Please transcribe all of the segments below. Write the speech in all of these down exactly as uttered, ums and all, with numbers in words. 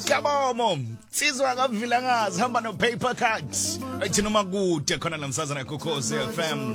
Kabomo sizwa kavila ngazi hamba no paper cards ethi noma kude khona lamsazana kuKhosi F M.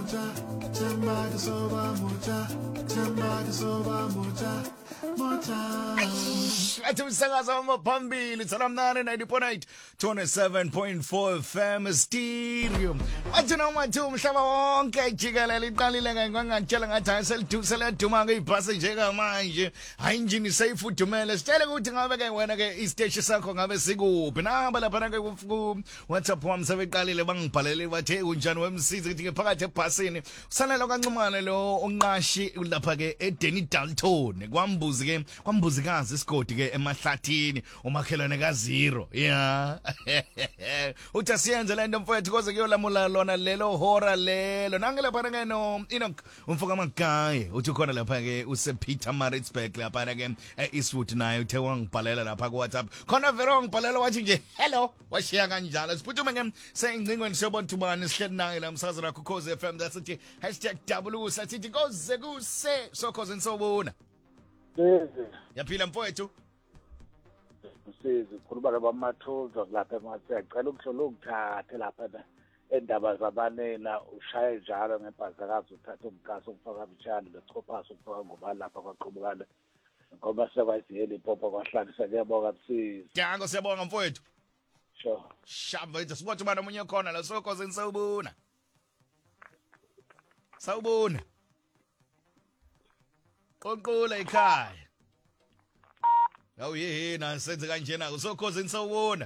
Athi umsakazo amaphambili tsalamnane ninety point eight twenty-seven point four F M stereo. Athi noma thi umhlaba wonke jikelele iqalile ngangatshela ngathi ayiseliduse leduma ke ibhasi nje kamanje hayi nje nisayifudumele sitshele ukuthi ngabe ke wena ke isiteshi sakho ngabe sikuphi namba lapha ke ku WhatsApp wami sebeqalile bangibhalele bathe kunjani wemsizi ukuthi phakathi ebhasini usanelo kancumane lo onqashi lapha ke eDenny Dalton kwambuzi ke kwambuzikazi isigodi ke emahlathini umakhelwane ka zero yeah uthi siyenze lento mfowethu koze kuyolamula lona lelo hora lelo nangelapha ke no Enoch umfoka magaye uthi khona lapha ke use Peter Maritzburg lapha ke Eastwood naye uthe wangibhalela lapha ku WhatsApp khona vero ngibhalela wathi nje hello washiya kanjalo siphuthume ke sengcingweni sobontu bani sihleli naye la msazana wakho Khosi F M that's it hashtag W sathi koze kuse sokhoze nisobona yaphila mfowethu usizi khuluma labamathuzo lapha eMathe acela ukuhlola ukuthathe lapha endaba zabanena ushaye njalo ngebhazakazi uthathe umkhaso ufaka abitshana lechophaso ufaka ngobani lapha kwaqhubukana ngoba sekwayiziyela ipopo kwahlalisa kuyabonga usizi Jango siyabonga mfowethu sure shamba ethu sibothi bana omunye khona la sokhoze nisawubona sawubona qoqula ekhaya awu yena senze kanjena usokhoze nisawubona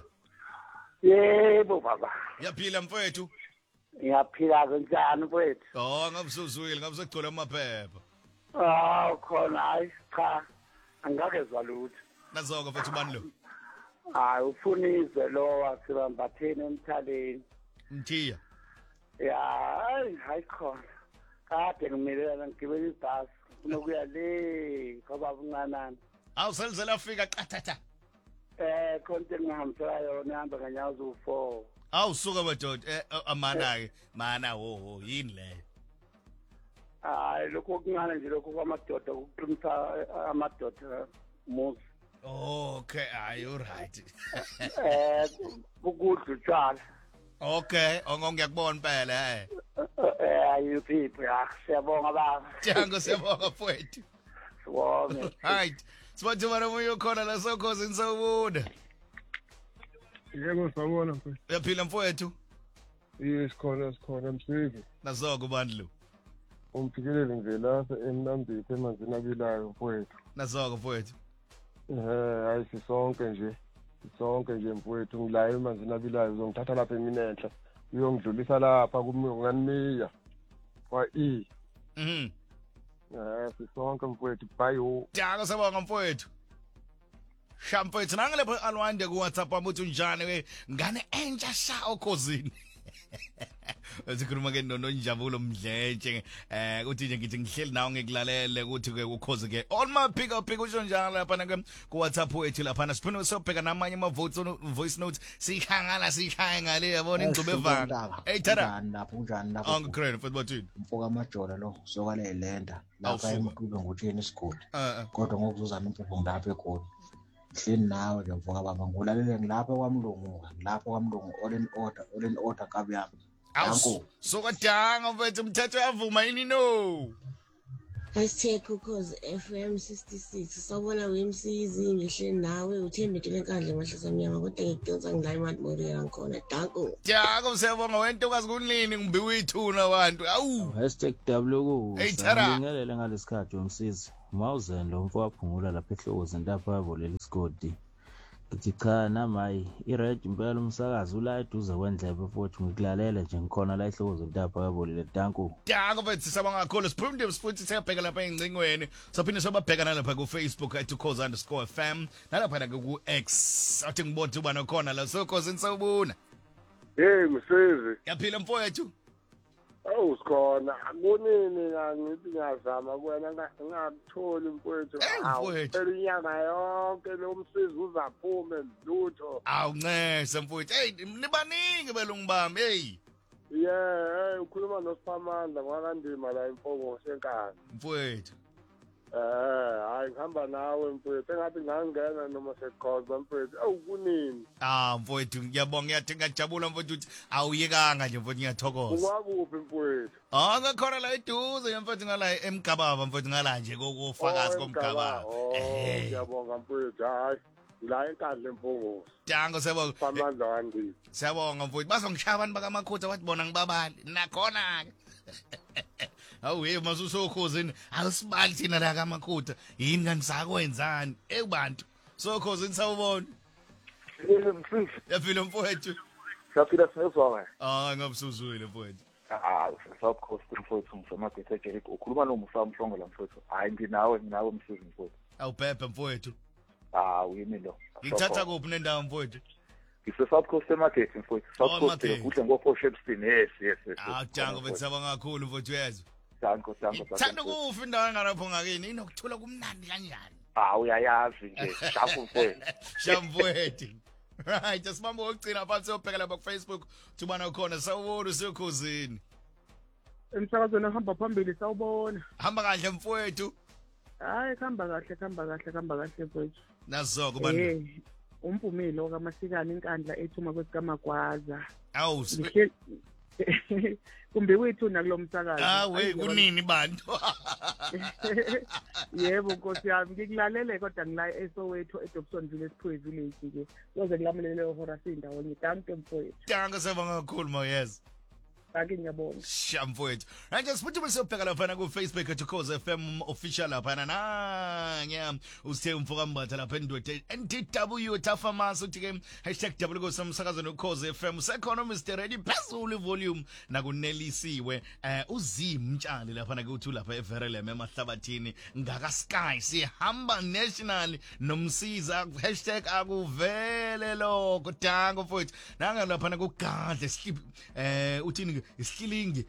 yebo baba yaphila mfowethu ngiyaphila kanjani mfowethu oh ngabusuzwile ngabusegcola amaphepha ah khona hayi cha angakezwa lutho nazoka mfowethu bani lo hayi ufunizwe lo wasibambatheni emthaleni mthiya ya hayi khona kade ngimelelana ngigibela ibhasi kunokuya le ngoba buncanana awuselizela fika qathatha eh konke ngihambela yona ihamba nganyawo zu four awusuka madoda eh amana ke mana ho ho yini le hayi lokho kungana nje lokho kwamadoda ukuqinisa amadoda muzi okay ayi alright eh ukudla utshwala okay ngiyakubona phela eh eh ayuphi ya siyabonga baba Jango siyabonga mfowethu sibonge right sibathi bana moyo khona la sokhoze nisawubona yebo sawubona mfowethu uyaphila mfowethu yes khona sikhona msizi nazoka ubani lo umfikelele nje lapha eMnambithi emanzini abilayo mfowethu nazoka mfowethu eh hayi sisonke nje sisonke nje mfowethu ngilayo emanzini abilayo uzongithatha lapha eminenhle uyongidlulisa lapha kumnganimiya kwa E mhm eh sisonke mfowethu bye Jango sabonga mfowethu Shampethu nangelepho alwande ku WhatsApp amuthi unjani we ngane entsha sha okhosini Asikhuluma ke nono Njabulo Mdlentshe eh uthi nje ngithi ngihleli nawe ngikulalele ukuthi ke ukhozi ke all my pick up pick usho njalo lapha ke ku WhatsApp wethu lapha siphinde sobheka namanye ama votes voice notes sihangala sihaya ngale yabona ingcube evanga hey thara lapho unjani lapho angicrane futhi bathini mfoka amajola lo sokale elenda lapha emqube ngutsheni isigodi kodwa ngokuzuzana impuphu ngapha egoli hleni nawe nje mfoka baba ngulalele ngilapha kwamlungu ngilapha kwamlungu all in order all in order kabi yami Awu sokadanga mfethu umthetho yavuma yini no Hashtag Khosi F M sixty-six sawubona wemsizi ngihle nawe uthembeke lenkandla mahlasa mnyama kodwa ngicela ngila imali moriya ngikhona danko Jango siyabonga wentokazi kunini ngimbiwe ithuna abantu awu hashtag W ku Hey, Tara. ngingilele ngalesikhathi womsizi mawuzeni lo mfo waphungula lapha ehlokozi ntapha yabolela isigodi ngithi cha namayi ired impela umsakazi ula eduze kwendlebe futhi ngikulalela nje ngikhona la ehlokozi ntapha yabolela danko Jango mfethu sabonga kakhulu siphinde sifuthi siyabheka lapha engcingweni sophinde sobabheka nalapha ku Facebook at khosi underscore F M nalapha ku X athi ngibona ubana khona la sokhoze nisawubona hey msizi yaphila mfowethu awu sikhona akunini ngithi ngiyazama kuwena ngakutholi mfowethu mfowethu. phela inyanga yonke lo msizi uzaphume lutho awuncese mfowethu hey nibaningi belungibami hey yeah ukhuluma noSiphamandla kwakandima la impongo senkani mfowethu Eh, hayi ngihamba nawe mfowethu. Engathi ngangena noma sekhoza mfowethu. Awu kunini? Ah mfowethu ngiyabonga ngiyathi ngajabula mfowethu ukuthi awuyekanga nje mfowethu ngiyathokoza. Ungakuphi mfowethu? Ah ngakhona la eduze mfowethu ngala eMgababa mfowethu ngala nje kokufakazi komgababa. Oh, ngiyabonga mfowethu. Hayi. La enkandla empunguzo. Dango siyabonga. Pamandla wandi. Siyabonga mfowethu bazongishaya abantu bakaMakhutha wathi bona ngibabali nakhona ke. Awu hey masusokhozini awusibali thina la kaMakhutha yini kanti sakwenzani ekubantu sokhozini sawubona. Yaphila mfowethu. Saphila sizwa. Ah ngabusuzwile mfowethu. Ah, South Coast mfowethu msamagethe Jericho. Ukhuluma noMusa Mhlongo la mfowethu. Hayi nginawe nginawe msizi mfowethu. Awubhebhe mfowethu. Ah, uyimi lo. Ngithatha kuphi nendawo mfowethu? Ngise South Coast emarket mfowethu. South Oh, Coast market. kuhle ngo Shepstone. Yes, yes, yes. Ah dango betsaba kakhulu mfowethu yezwa. Danko, danko. Thanda kufa indawo engalapho ngakini inokuthula kumnandi kanjani? Ah, uyayazi nje. Shafu mfowethu. Shamfowethu. Right, asibambe ukugcina phansi uyobheka lapha ku Facebook thubana ukhona sawubona siyokhuzini. Emsakazweni hamba phambili sawubona. Hamba kahle mfowethu. Hayi khamba kahle khamba kahle khamba kahle mfowethu. Nazo kubani? Eh, umpumilo kaMasikane inkandla ethuma kwesikamagwaza. Awu. Kumbe wethuna kulomsakazo. Ah we kunini bantu? Yebo Nkosi yami ngikulalele kodwa ngila eSoweto eDobsonville eSiphoyi village ke. Kuze kulamulele ohora sindawo ngidanke mfowethu. Danke sebonga kakhulu Moyez. Ake ngiyabonga. Shamfowethu. Right just put yourself back lapha ku Facebook at Ukhozi F M official lapha na ngiyam usithe umfoka mbatha lapha endwethe N T W Tafamas uthi ke hashtag double go samsakazo noKhozi F M sekhona Mister Ready phezulu volume nakunelisiwe eh uzimtshali lapha na kuthi lapha eVerelem emahlabathini ngaka sky sihamba national nomsiza hashtag akuvele lokho dango mfowethu nanga lapha na kugadle slip eh uthini isilingi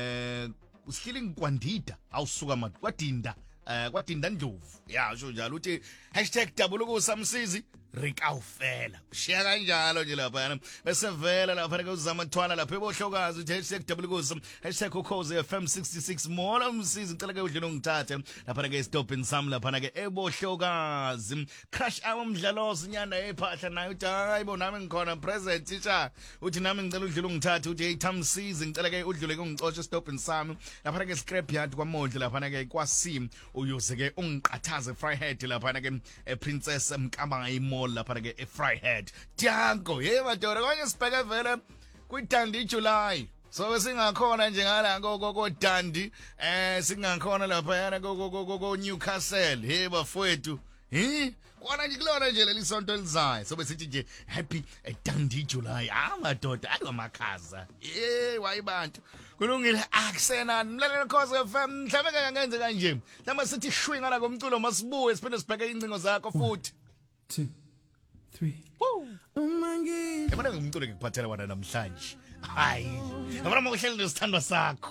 eh usilingi kwandida awusuka manje kwadinda eh kwadinda Ndlovu yasho njalo uthi hashtag double kusamsizi rikawufela ushiya kanjalo nje lapha yana bese vela lapha ke uzama thwala lapha ebohlokazi uthi hashtag double kusam hashtag Ukhozi F M sixty-six mola umsizi ngicela ke udlule ngithathe lapha ke stop in some lapha ke ebohlokazi crash hour umdlalosi nyanda ephahla nayo uthi hayibo nami ngikhona present teacher uthi nami ngicela udlule ngithathe uthi hey Thamsizi ngicela ke udlule ngicoshe stop in some lapha ke scrap yard kwamondle lapha ke kwasim uyoze ke ungiqathaze Fryhead lapha ke Princess Mkabayi mall lapha ke eFryhead Danko hey madodana konke sibheke vele kwidandi July so singakhona nje ngala ko dandi eh singakhona lapha yana ko Newcastle hey bafowethu hi kwana nje kulona nje leli sonto elizayo so besithi nje happy dandi July ah madoda ayomakhaza hey wayibantu kulungile akusena mlalela Ukhozi F M mhlawumbe kangenze kanje mhlawumbe sithi shwinga la komculo masibuye siphinde sibheke incingo zakho futhi two, three. Woo! Oh my God. Yabona ngumculo ngikuphathela wona namhlanje. Hayi. Yabona mokuhleli nesithandwa sakho.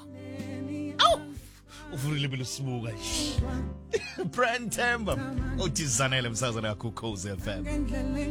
Aw! Uvulile belusibuka nje. Brand Temba. Uthi zanele umsazana yakho Ukhozi F M.